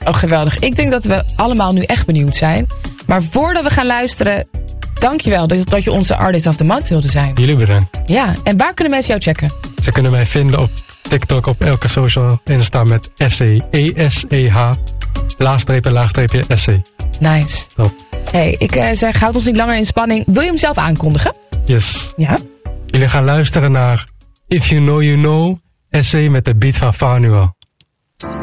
Oh, geweldig. Ik denk dat we allemaal nu echt benieuwd zijn. Maar voordat we gaan luisteren, dankjewel dat je onze Artist of the Month wilde zijn. Jullie bedankt. Ja, en waar kunnen mensen jou checken? Ze kunnen mij vinden op TikTok, op elke social Insta met Essay. E-S-E-H. Laagstreepje, Essay. Nice. Top. Hey, ik zeg, houd ons niet langer in spanning. Wil je hem zelf aankondigen? Yes. Ja. Jullie gaan luisteren naar If You Know You Know, Essay met de beat van Fanuel.